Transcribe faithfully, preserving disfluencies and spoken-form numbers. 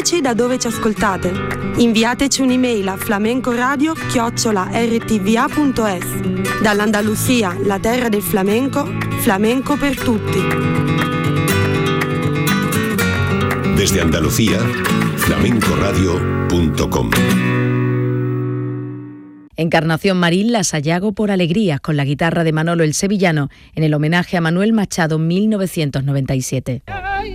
Diteci da dove ci ascoltate. Inviateci un'email a flamencoradio chiocciola erre ti vi a punto es. Dall'Andalusia, la terra del flamenco, flamenco per tutti. Desde Andalucía, flamencoradio punto com. Encarnación Marín, la Sayago por Alegrías, con la guitarra de Manolo el Sevillano, en el homenaje a Manuel Machado mil novecientos noventa y siete. Ay,